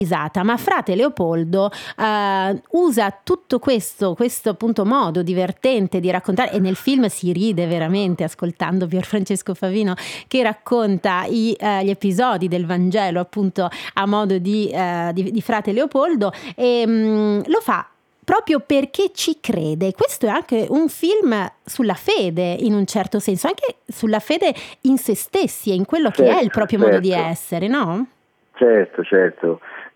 ma Frate Leopoldo usa tutto questo appunto modo divertente di raccontare, e nel film si ride veramente ascoltando Pierfrancesco Favino che racconta gli episodi del Vangelo appunto a modo di Frate Leopoldo, e lo fa proprio perché ci crede. Questo è anche un film sulla fede, in un certo senso, anche sulla fede in se stessi e in quello che è il proprio modo di essere, no? Certo.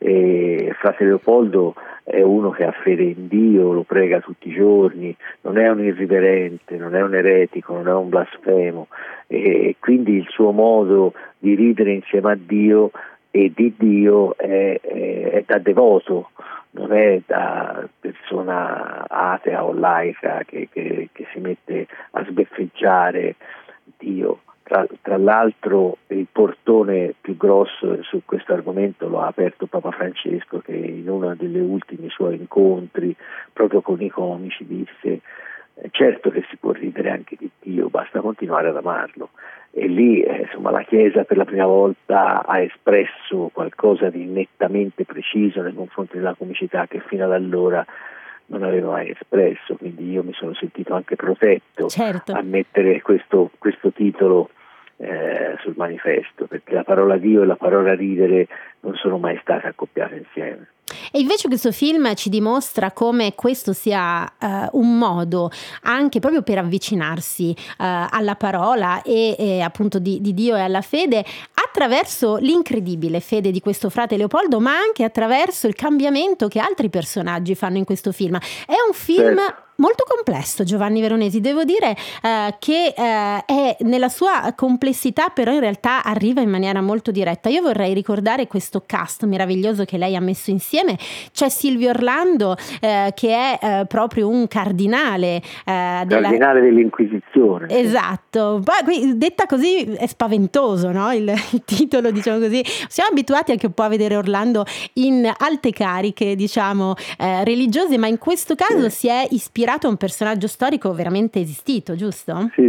E Frate Leopoldo è uno che ha fede in Dio, lo prega tutti i giorni, non è un irriverente, non è un eretico, non è un blasfemo, e quindi il suo modo di ridere insieme a Dio e di Dio è da devoto, non è da persona atea o laica che si mette a sbeffeggiare Dio. Tra l'altro il portone più grosso su questo argomento lo ha aperto Papa Francesco, che in uno degli ultimi suoi incontri proprio con i comici disse: certo che si può ridere anche di Dio, basta continuare ad amarlo. E lì insomma la Chiesa per la prima volta ha espresso qualcosa di nettamente preciso nei confronti della comicità che fino ad allora non aveva mai espresso, quindi io mi sono sentito anche protetto a mettere questo titolo sul manifesto, perché la parola Dio e la parola ridere non sono mai state accoppiate insieme. E invece questo film ci dimostra come questo sia un modo anche proprio per avvicinarsi alla parola e appunto di Dio e alla fede, attraverso l'incredibile fede di questo Frate Leopoldo, ma anche attraverso il cambiamento che altri personaggi fanno in questo film. È un film molto complesso, Giovanni Veronesi, devo dire che è nella sua complessità, però in realtà arriva in maniera molto diretta. Io vorrei ricordare questo cast meraviglioso che lei ha messo insieme. C'è Silvio Orlando che è proprio un cardinale dell'Inquisizione. Esatto, poi detta così è spaventoso, no? Il titolo, diciamo così. Siamo abituati anche un po' a vedere Orlando in alte cariche, diciamo religiose, ma in questo caso si è ispirato a un personaggio storico veramente esistito, giusto? Sì,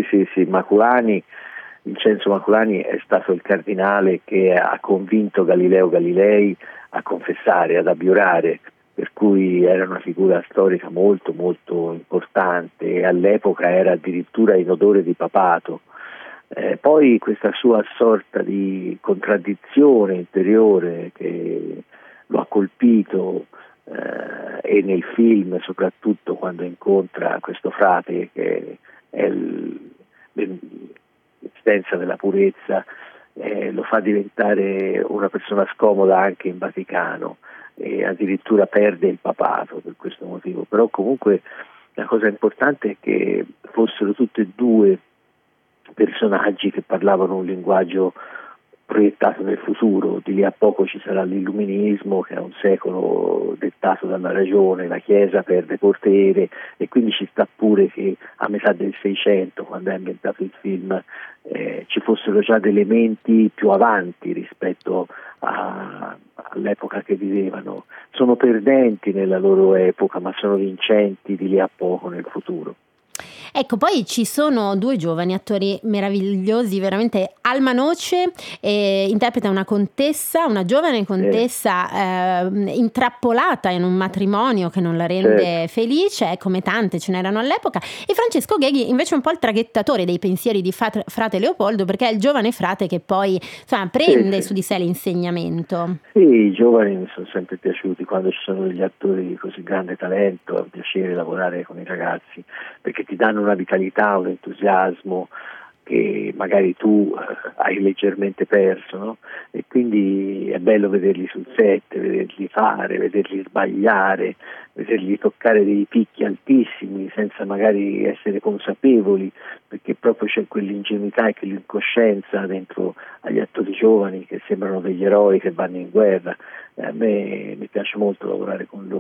Vincenzo Maculani è stato il cardinale che ha convinto Galileo Galilei a confessare, ad abiurare, per cui era una figura storica molto molto importante e all'epoca era addirittura in odore di papato. Poi questa sua sorta di contraddizione interiore che lo ha colpito, e nel film soprattutto quando incontra questo frate che è l'essenza della purezza, lo fa diventare una persona scomoda anche in Vaticano e addirittura perde il papato per questo motivo. Però comunque la cosa importante è che fossero tutti e due personaggi che parlavano un linguaggio proiettato nel futuro. Di lì a poco ci sarà l'illuminismo, che è un secolo dettato dalla ragione, la Chiesa perde potere e quindi ci sta pure che a metà del Seicento, quando è ambientato il film, ci fossero già dei elementi più avanti rispetto all'epoca che vivevano. Sono perdenti nella loro epoca, ma sono vincenti di lì a poco nel futuro. Ecco, poi ci sono due giovani attori meravigliosi, veramente. Alma Noce interpreta una giovane contessa intrappolata in un matrimonio che non la rende felice, come tante ce n'erano all'epoca, e Francesco Gheghi invece è un po' il traghettatore dei pensieri di Frate Leopoldo, perché è il giovane frate che poi prende su di sé l'insegnamento. Sì, i giovani mi sono sempre piaciuti, quando ci sono degli attori di così grande talento è un piacere lavorare con i ragazzi, perché ti danno una vitalità, un entusiasmo che magari tu hai leggermente perso, no? E quindi è bello vederli sul set, vederli fare, vederli sbagliare, vederli toccare dei picchi altissimi senza magari essere consapevoli, perché proprio c'è quell'ingenuità e quell'incoscienza dentro agli attori giovani che sembrano degli eroi che vanno in guerra. A me mi piace molto lavorare con loro.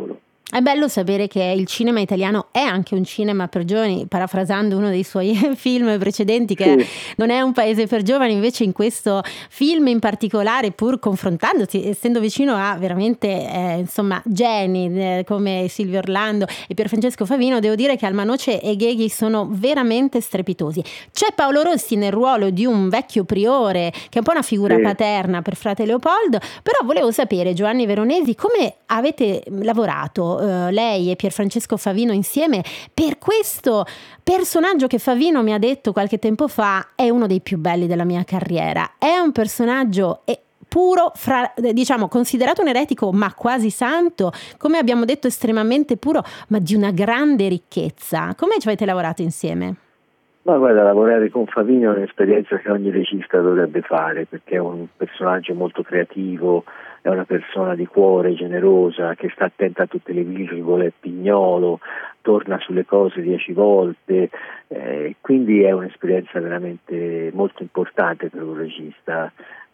È bello sapere che il cinema italiano è anche un cinema per giovani, parafrasando uno dei suoi film precedenti, che Sì, non è un paese per giovani. Invece in questo film in particolare, pur confrontandosi, essendo vicino a veramente insomma geni come Silvio Orlando e Pierfrancesco Favino, devo dire che Alma Noce e Gheghi sono veramente strepitosi. C'è Paolo Rossi nel ruolo di un vecchio priore che è un po' una figura sì. paterna per frate Leopoldo, però volevo sapere, Giovanni Veronesi, come avete lavorato lei e Pierfrancesco Favino insieme per questo personaggio che Favino mi ha detto qualche tempo fa è uno dei più belli della mia carriera. È un personaggio puro, diciamo considerato un eretico ma quasi santo, come abbiamo detto estremamente puro, ma di una grande ricchezza. Come ci avete lavorato insieme? Ma guarda, lavorare con Favino è un'esperienza che ogni regista dovrebbe fare, perché è un personaggio molto creativo, è una persona di cuore, generosa, che sta attenta a tutte le virgole, è pignolo, torna sulle cose 10 volte, quindi è un'esperienza veramente molto importante per un regista.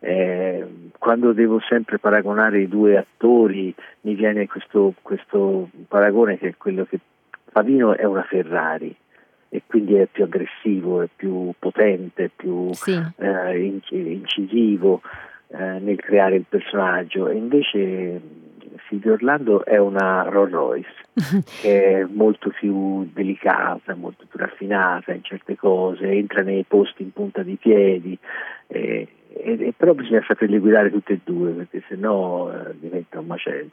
Quando devo sempre paragonare i due attori mi viene questo paragone, che è quello che Favino è una Ferrari e quindi è più aggressivo, è più potente, è più Sì. incisivo nel creare il personaggio, e invece Silvio Orlando è una Rolls Royce che è molto più delicata, molto più raffinata in certe cose, entra nei posti in punta di piedi, però bisogna saperli guidare tutti e due, perché sennò diventa un macello.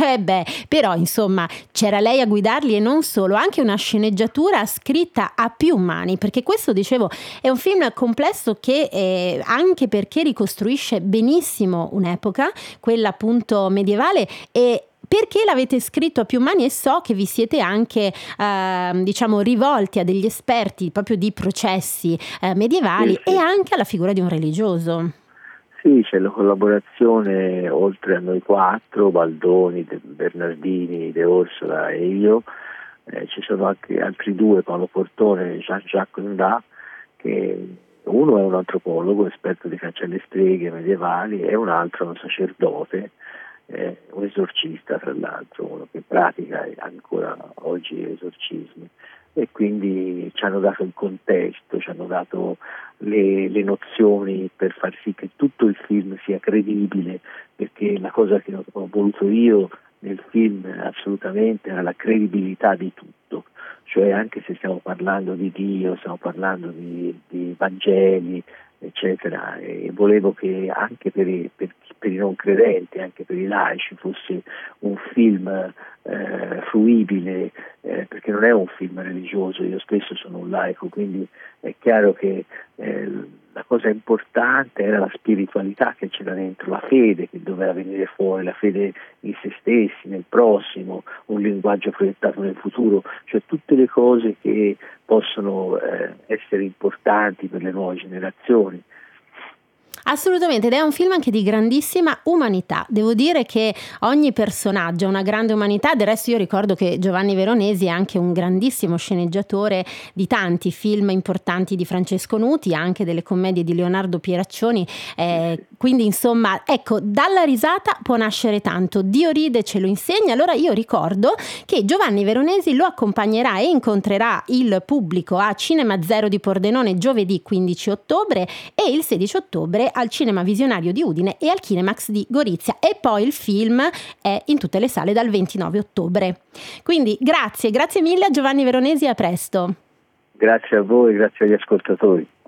Però insomma c'era lei a guidarli e non solo, anche una sceneggiatura scritta a più mani, perché questo, dicevo, è un film complesso che anche perché ricostruisce benissimo un'epoca, quella appunto medievale, e perché l'avete scritto a più mani, e so che vi siete anche diciamo rivolti a degli esperti proprio di processi medievali Sì, e sì. anche alla figura di un religioso. Sì, c'è la collaborazione, oltre a noi quattro, Baldoni, Bernardini, De Orsola e io, ci sono anche altri due, Paolo Portone e Jean-Jacques Nda, che uno è un antropologo, esperto di caccia alle streghe medievali, e un altro è un sacerdote, un esorcista tra l'altro, uno che pratica ancora oggi esorcismi. E quindi ci hanno dato il contesto, ci hanno dato le nozioni per far sì che tutto il film sia credibile, perché la cosa che ho voluto io nel film assolutamente era la credibilità di tutto, cioè anche se stiamo parlando di Dio, stiamo parlando di Vangeli, eccetera, e volevo che anche per i non credenti, anche per i laici, fosse un film fruibile, perché non è un film religioso, io stesso sono un laico, quindi è chiaro che la cosa importante era la spiritualità che c'era dentro, la fede che doveva venire fuori, la fede in se stessi, nel prossimo, un linguaggio proiettato nel futuro, cioè tutte le cose che possono essere importanti per le nuove generazioni. Assolutamente, ed è un film anche di grandissima umanità. Devo dire che ogni personaggio ha una grande umanità. Del resto io ricordo che Giovanni Veronesi è anche un grandissimo sceneggiatore di tanti film importanti di Francesco Nuti, anche delle commedie di Leonardo Pieraccioni, quindi insomma, ecco, dalla risata può nascere tanto. Dio ride, ce lo insegna. Allora io ricordo che Giovanni Veronesi lo accompagnerà e incontrerà il pubblico a Cinema Zero di Pordenone giovedì 15 ottobre e il 16 ottobre al Cinema Visionario di Udine e al Kinemax di Gorizia, e poi il film è in tutte le sale dal 29 ottobre. Quindi grazie mille a Giovanni Veronesi, a presto. Grazie a voi, grazie agli ascoltatori.